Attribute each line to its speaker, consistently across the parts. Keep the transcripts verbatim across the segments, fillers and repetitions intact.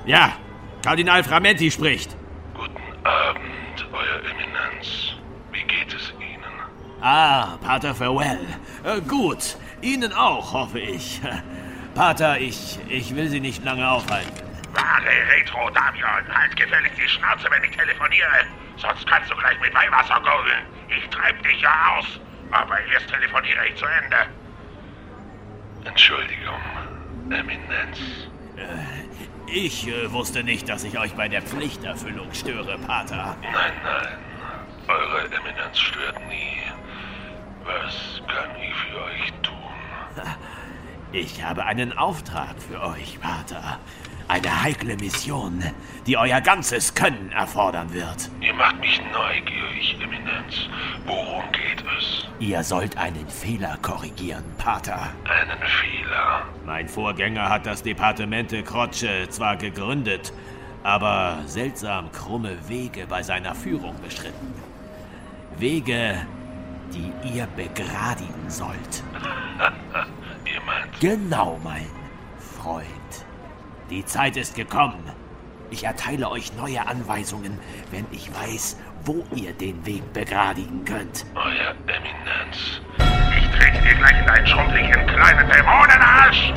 Speaker 1: Ja, Kardinal Framenti spricht.
Speaker 2: Guten Abend, Euer Eminenz. Wie geht es Ihnen?
Speaker 1: Ah, Pater Farewell. Äh, gut, Ihnen auch, hoffe ich. Pater, ich, ich will Sie nicht lange aufhalten.
Speaker 3: Wahre Retro, Damian. Halt gefällig die Schnauze, wenn ich telefoniere. Sonst kannst du gleich mit Weihwasser gurgeln. Ich treib dich ja aus. Aber erst telefoniere ich zu Ende.
Speaker 2: Entschuldigung, Eminenz.
Speaker 1: Äh, ich äh, wusste nicht, dass ich euch bei der Pflichterfüllung störe, Pater.
Speaker 2: Nein, nein. Eure Eminenz stört nie. Was kann ich für euch tun?
Speaker 1: Ich habe einen Auftrag für euch, Pater. Eine heikle Mission, die euer ganzes Können erfordern wird.
Speaker 2: Ihr macht mich neugierig, Eminenz. Worum geht es?
Speaker 1: Ihr sollt einen Fehler korrigieren, Pater.
Speaker 2: Einen Fehler?
Speaker 1: Mein Vorgänger hat das Departemente Croce zwar gegründet, aber seltsam krumme Wege bei seiner Führung beschritten. Wege, die ihr begradigen sollt.
Speaker 2: Ihr meint...
Speaker 1: Genau, mein Freund. Die Zeit ist gekommen. Ich erteile euch neue Anweisungen, wenn ich weiß, wo ihr den Weg begradigen könnt.
Speaker 2: Euer Eminenz.
Speaker 3: Ich trete dir gleich in deinen schrumpeligen kleinen Dämonenarsch!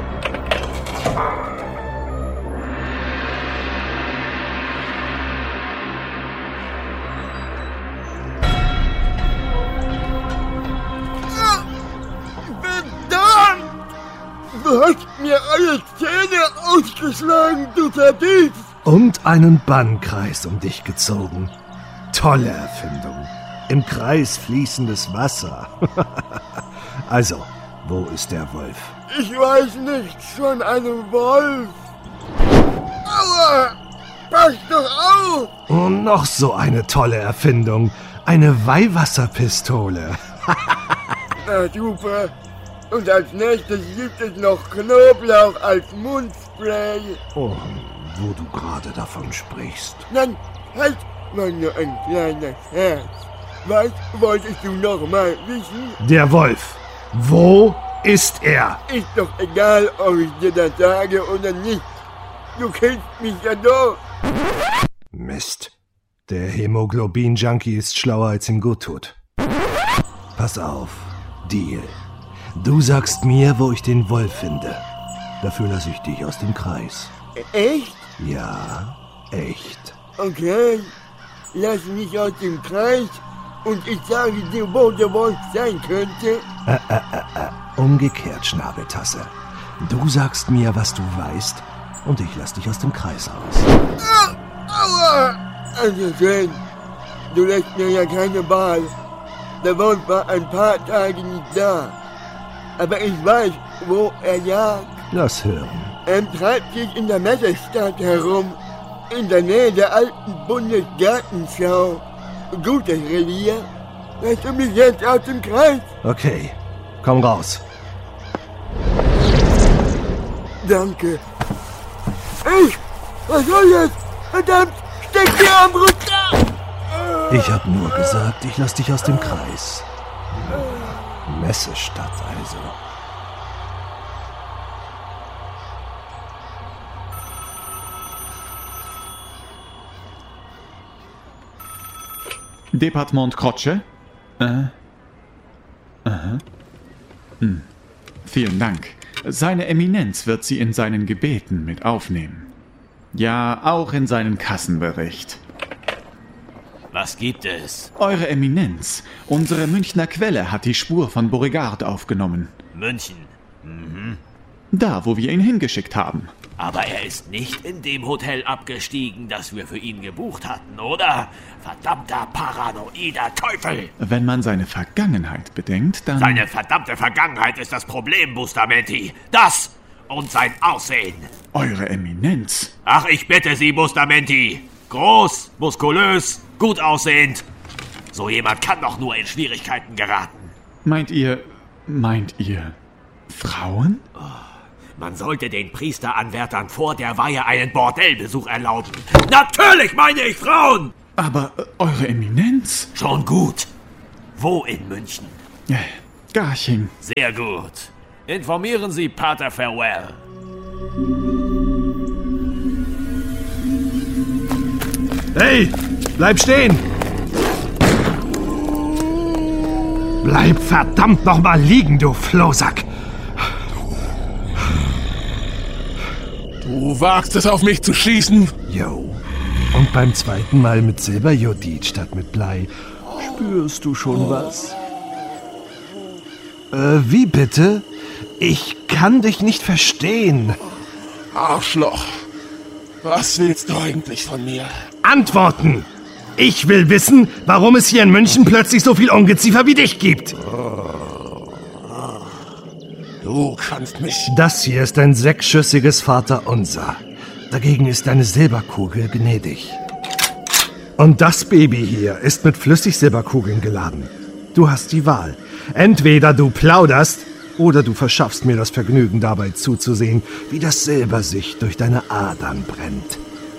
Speaker 4: Verdammt! Du hast mir alle Zähne ausgeschlagen, du Verdienst!
Speaker 5: Und einen Bannkreis um dich gezogen. Tolle Erfindung. Im Kreis fließendes Wasser. Also, wo ist der Wolf?
Speaker 4: Ich weiß nichts von einem Wolf. Aua! Pass doch auf!
Speaker 5: Und noch so eine tolle Erfindung. Eine Weihwasserpistole.
Speaker 4: Na super. Und als nächstes gibt es noch Knoblauch als Mundspray.
Speaker 5: Oh, wo du gerade davon sprichst.
Speaker 4: Nein, halt mal nur ein kleines Herz. Was wolltest du noch mal wissen?
Speaker 5: Der Wolf. Wo ist er?
Speaker 4: Ist doch egal, ob ich dir das sage oder nicht. Du kennst mich ja doch.
Speaker 5: Mist. Der Hämoglobin-Junkie ist schlauer, als ihm gut tut. Pass auf. Deal. Du sagst mir, wo ich den Wolf finde. Dafür lasse ich dich aus dem Kreis.
Speaker 4: Echt?
Speaker 5: Ja, echt.
Speaker 4: Okay. Lass mich aus dem Kreis und ich sage dir, wo der Wolf sein könnte.
Speaker 5: Äh, äh, äh, äh. Umgekehrt, Schnabeltasse. Du sagst mir, was du weißt, und ich lass dich aus dem Kreis raus.
Speaker 4: Ah, aua! Also schön. Du lässt mir ja keine Wahl. Der Wolf war ein paar Tage nicht da. Aber ich weiß, wo er jagt.
Speaker 5: Lass hören.
Speaker 4: Er treibt sich in der Messestadt herum. In der Nähe der alten Bundesgartenschau. Gutes Revier. Lass du mich jetzt aus dem Kreis?
Speaker 5: Okay, komm raus.
Speaker 4: Danke. Ich? Was soll jetzt? Verdammt, steck dir am Rücken!
Speaker 5: Ich hab nur gesagt, ich lass dich aus dem Kreis. Messestadt also.
Speaker 6: Departement Croce? Äh. Aha. Hm. Vielen Dank. Seine Eminenz wird Sie in seinen Gebeten mit aufnehmen. Ja, auch in seinen Kassenbericht.
Speaker 1: Was gibt es?
Speaker 6: Eure Eminenz, unsere Münchner Quelle hat die Spur von Beauregard aufgenommen.
Speaker 1: München. Mhm.
Speaker 6: Da, wo wir ihn hingeschickt haben.
Speaker 1: Aber er ist nicht in dem Hotel abgestiegen, das wir für ihn gebucht hatten, oder? Verdammter paranoider Teufel!
Speaker 6: Wenn man seine Vergangenheit bedenkt, dann...
Speaker 1: Seine verdammte Vergangenheit ist das Problem, Bustamante. Das und sein Aussehen.
Speaker 6: Eure Eminenz.
Speaker 1: Ach, ich bitte Sie, Bustamante. Groß, muskulös, gut aussehend. So jemand kann doch nur in Schwierigkeiten geraten.
Speaker 6: Meint ihr... meint ihr... Frauen?
Speaker 1: Oh. Man sollte den Priesteranwärtern vor der Weihe einen Bordellbesuch erlauben. Natürlich meine ich Frauen!
Speaker 6: Aber äh, Eure Eminenz?
Speaker 1: Schon gut. Wo in München?
Speaker 6: Äh, Garching.
Speaker 1: Sehr gut. Informieren Sie Pater Farewell.
Speaker 5: Hey, bleib stehen! Bleib verdammt noch mal liegen, du Flohsack!
Speaker 7: Du wagst es, auf mich zu schießen?
Speaker 5: Jo. Und beim zweiten Mal mit Silberjodid statt mit Blei. Spürst du schon was? Äh, wie bitte? Ich kann dich nicht verstehen.
Speaker 7: Arschloch. Was willst du eigentlich von mir?
Speaker 5: Antworten! Ich will wissen, warum es hier in München plötzlich so viel Ungeziefer wie dich gibt.
Speaker 7: Du kannst mich...
Speaker 5: Das hier ist ein sechsschüssiges Vaterunser. Dagegen ist deine Silberkugel gnädig. Und das Baby hier ist mit Flüssigsilberkugeln geladen. Du hast die Wahl. Entweder du plauderst oder du verschaffst mir das Vergnügen, dabei zuzusehen, wie das Silber sich durch deine Adern brennt.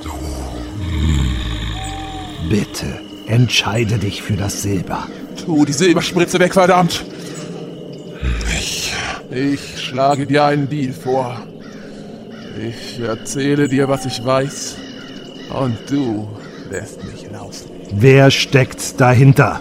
Speaker 5: Bitte, entscheide dich für das Silber.
Speaker 7: Tu die Silberspritze weg, verdammt! Ich, ich schlage dir einen Deal vor. Ich erzähle dir, was ich weiß. Und du lässt mich laufen.
Speaker 5: Wer steckt dahinter?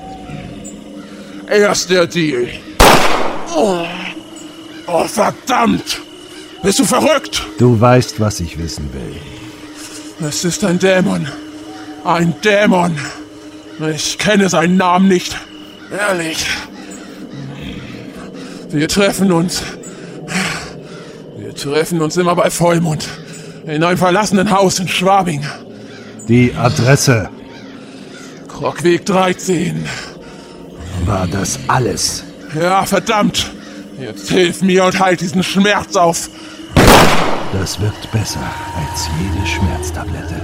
Speaker 7: Erst der Deal. Oh, oh, verdammt! Bist du verrückt?
Speaker 5: Du weißt, was ich wissen will.
Speaker 7: Es ist ein Dämon. Ein Dämon. Ich kenne seinen Namen nicht. Ehrlich. Wir treffen uns. Wir treffen uns immer bei Vollmond. In einem verlassenen Haus in Schwabing.
Speaker 5: Die Adresse.
Speaker 7: Krockweg dreizehn.
Speaker 5: War das alles?
Speaker 7: Ja, verdammt. Jetzt hilf mir und halt diesen Schmerz auf.
Speaker 5: Das wirkt besser als jede Schmerztablette.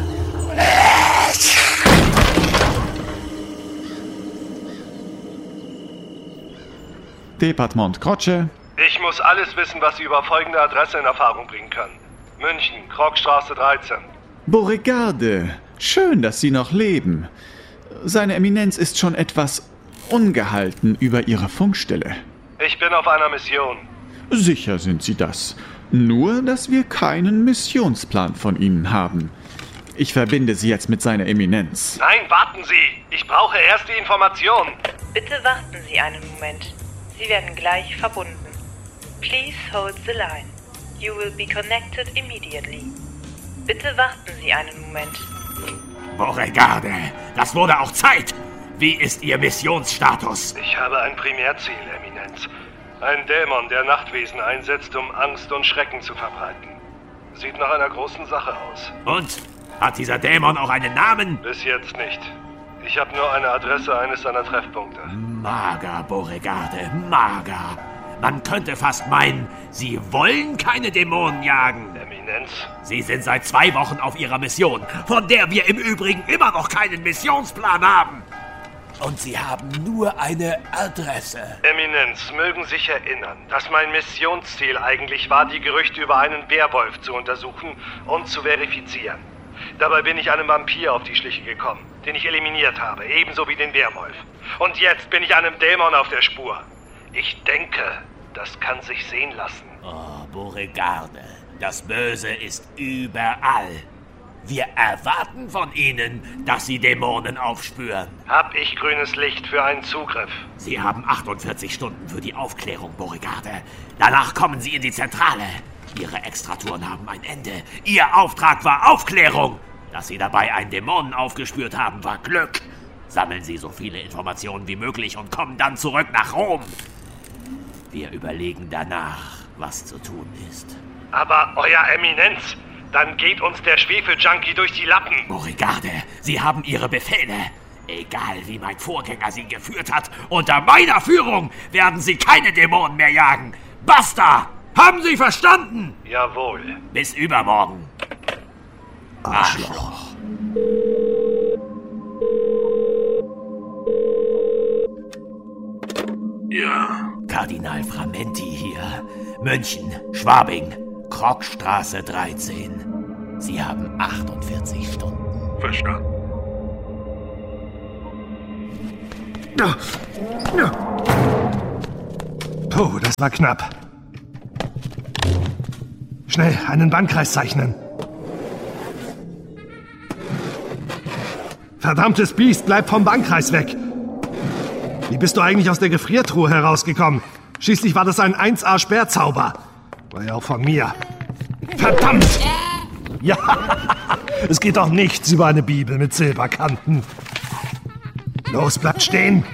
Speaker 6: Departement Krotsche.
Speaker 8: Ich muss alles wissen, was Sie über folgende Adresse in Erfahrung bringen können. München, Krockstraße dreizehn.
Speaker 6: Beauregarde, schön, dass Sie noch leben. Seine Eminenz ist schon etwas ungehalten über Ihre Funkstelle.
Speaker 8: Ich bin auf einer Mission.
Speaker 6: Sicher sind Sie das. Nur, dass wir keinen Missionsplan von Ihnen haben. Ich verbinde Sie jetzt mit seiner Eminenz.
Speaker 8: Nein, warten Sie! Ich brauche erst die Information.
Speaker 9: Bitte warten Sie einen Moment. Sie werden gleich verbunden. Please hold the line. You will be connected immediately. Bitte warten Sie einen Moment.
Speaker 1: Beauregarde, das wurde auch Zeit! Wie ist Ihr Missionsstatus?
Speaker 8: Ich habe ein Primärziel, Eminenz. Ein Dämon, der Nachtwesen einsetzt, um Angst und Schrecken zu verbreiten. Sieht nach einer großen Sache aus.
Speaker 1: Und? Hat dieser Dämon auch einen Namen?
Speaker 8: Bis jetzt nicht. Ich habe nur eine Adresse eines seiner Treffpunkte.
Speaker 1: Mager, Beauregarde, mager. Man könnte fast meinen, Sie wollen keine Dämonen jagen.
Speaker 8: Eminenz?
Speaker 1: Sie sind seit zwei Wochen auf Ihrer Mission, von der wir im Übrigen immer noch keinen Missionsplan haben. Und Sie haben nur eine Adresse.
Speaker 8: Eminenz, mögen sich erinnern, dass mein Missionsziel eigentlich war, die Gerüchte über einen Werwolf zu untersuchen und zu verifizieren. Dabei bin ich einem Vampir auf die Schliche gekommen, den ich eliminiert habe, ebenso wie den Werwolf. Und jetzt bin ich einem Dämon auf der Spur. Ich denke, das kann sich sehen lassen.
Speaker 1: Oh, Beauregarde, das Böse ist überall. Wir erwarten von Ihnen, dass Sie Dämonen aufspüren.
Speaker 8: Hab ich grünes Licht für einen Zugriff?
Speaker 1: Sie haben achtundvierzig Stunden für die Aufklärung, Beauregarde. Danach kommen Sie in die Zentrale. Ihre Extratouren haben ein Ende. Ihr Auftrag war Aufklärung. Dass Sie dabei einen Dämonen aufgespürt haben, war Glück. Sammeln Sie so viele Informationen wie möglich und kommen dann zurück nach Rom. Wir überlegen danach, was zu tun ist.
Speaker 8: Aber, Euer Eminenz, dann geht uns der Schwefeljunkie durch die Lappen.
Speaker 1: Beauregarde, Sie haben Ihre Befehle. Egal wie mein Vorgänger Sie geführt hat, unter meiner Führung werden Sie keine Dämonen mehr jagen. Basta! Haben Sie verstanden?
Speaker 8: Jawohl.
Speaker 1: Bis übermorgen.
Speaker 5: Arschloch.
Speaker 2: Ja.
Speaker 1: Kardinal Framenti hier. München, Schwabing, Krockstraße dreizehn. Sie haben achtundvierzig Stunden.
Speaker 2: Verstanden.
Speaker 5: Puh, das war knapp. Schnell, einen Bannkreis zeichnen. Verdammtes Biest, bleib vom Bankkreis weg! Wie bist du eigentlich aus der Gefriertruhe herausgekommen? Schließlich war das ein eins A Sperrzauber. War ja auch von mir. Verdammt! Ja, es geht doch nichts über eine Bibel mit Silberkanten. Los, bleibt stehen!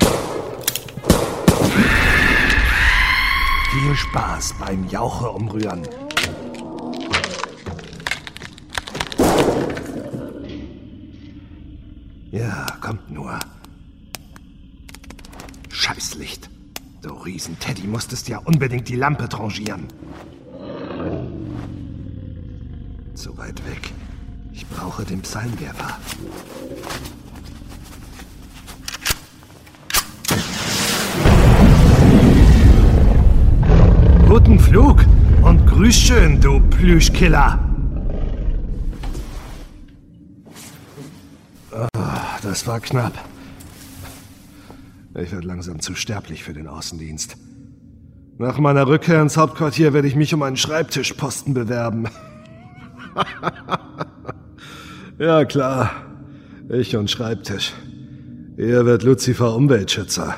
Speaker 5: Viel Spaß beim Jauche umrühren. Ja, kommt nur. Scheißlicht. Du Riesenteddy, musstest ja unbedingt die Lampe tranchieren. Zu weit weg. Ich brauche den Psalmwerfer. Guten Flug und grüß schön, du Plüschkiller. Oh, das war knapp. Ich werde langsam zu sterblich für den Außendienst. Nach meiner Rückkehr ins Hauptquartier werde ich mich um einen Schreibtischposten bewerben. Ja, klar. Ich und Schreibtisch. Er wird Lucifer Umweltschützer.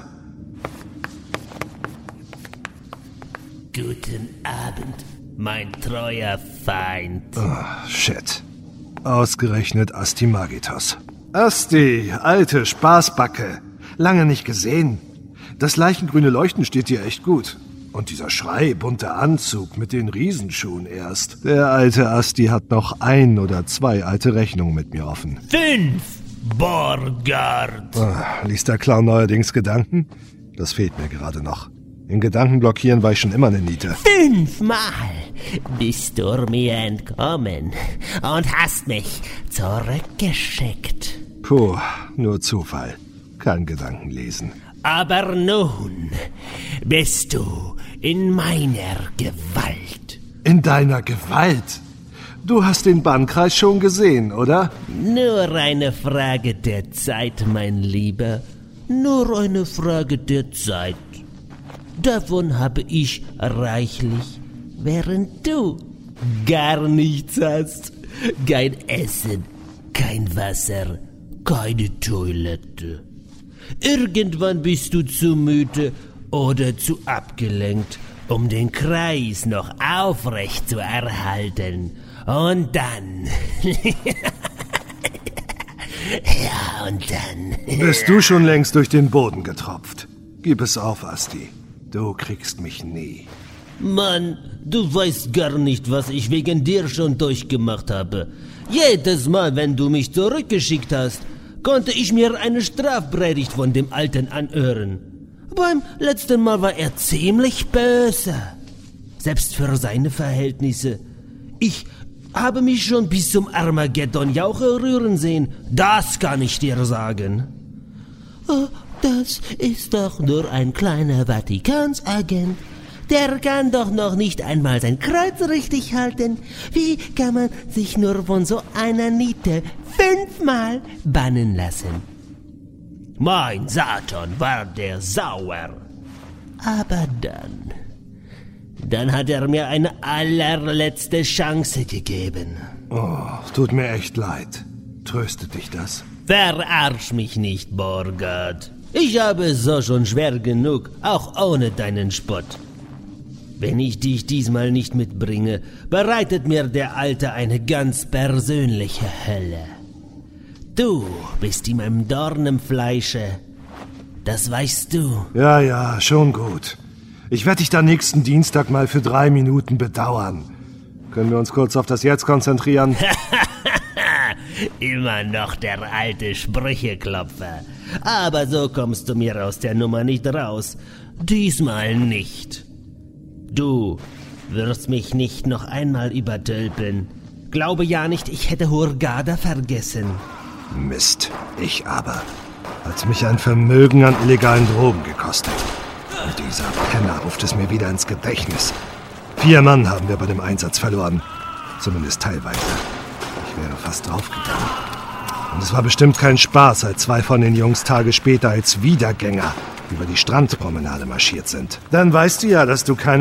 Speaker 1: Guten Abend, mein treuer Feind.
Speaker 5: Oh, shit. Ausgerechnet Asti Magitos. Asti, alte Spaßbacke. Lange nicht gesehen. Das leichengrüne Leuchten steht dir echt gut. Und dieser Schrei, bunter Anzug mit den Riesenschuhen erst. Der alte Asti hat noch ein oder zwei alte Rechnungen mit mir offen.
Speaker 1: Fünf, Borgard.
Speaker 5: Oh, liest der Clown neuerdings Gedanken? Das fehlt mir gerade noch. In Gedanken blockieren war ich schon immer eine Niete.
Speaker 1: Fünfmal bist du mir entkommen und hast mich zurückgeschickt.
Speaker 5: Puh, nur Zufall. Kein Gedanken lesen.
Speaker 1: Aber nun bist du in meiner Gewalt.
Speaker 5: In deiner Gewalt? Du hast den Bannkreis schon gesehen, oder?
Speaker 1: Nur eine Frage der Zeit, mein Lieber. Nur eine Frage der Zeit. Davon habe ich reichlich, während du gar nichts hast. Kein Essen, kein Wasser, keine Toilette. Irgendwann bist du zu müde oder zu abgelenkt, um den Kreis noch aufrecht zu erhalten. Und dann... ja, und dann...
Speaker 5: Bist du schon längst durch den Boden getropft? Gib es auf, Asti. Du kriegst mich nie.
Speaker 1: Mann, du weißt gar nicht, was ich wegen dir schon durchgemacht habe. Jedes Mal, wenn du mich zurückgeschickt hast, konnte ich mir eine Strafpredigt von dem Alten anhören. Beim letzten Mal war er ziemlich böse. Selbst für seine Verhältnisse. Ich habe mich schon bis zum Armageddon Jauche rühren sehen. Das kann ich dir sagen. Oh, das ist doch nur ein kleiner Vatikansagent. Der kann doch noch nicht einmal sein Kreuz richtig halten. Wie kann man sich nur von so einer Niete fünfmal bannen lassen? Mein Satan war der sauer. Aber dann... Dann hat er mir eine allerletzte Chance gegeben.
Speaker 5: Oh, tut mir echt leid. Tröstet dich das?
Speaker 1: Verarsch mich nicht, Borgard. Ich habe es so schon schwer genug, auch ohne deinen Spott. Wenn ich dich diesmal nicht mitbringe, bereitet mir der Alte eine ganz persönliche Hölle. Du bist ihm ein Dorn im Fleische. Das weißt du.
Speaker 5: Ja, ja, schon gut. Ich werde dich dann nächsten Dienstag mal für drei Minuten bedauern. Können wir uns kurz auf das Jetzt konzentrieren?
Speaker 1: Immer noch der alte Sprücheklopfer. Aber so kommst du mir aus der Nummer nicht raus. Diesmal nicht. Du wirst mich nicht noch einmal übertölpeln. Glaube ja nicht, ich hätte Hurghada vergessen.
Speaker 5: Mist, ich aber. Hat's mich ein Vermögen an illegalen Drogen gekostet. Und dieser Penner ruft es mir wieder ins Gedächtnis. Vier Mann haben wir bei dem Einsatz verloren. Zumindest teilweise. Ich wäre fast draufgegangen. Und es war bestimmt kein Spaß, als zwei von den Jungs Tage später als Wiedergänger über die Strandpromenade marschiert sind. Dann weißt du ja, dass du keine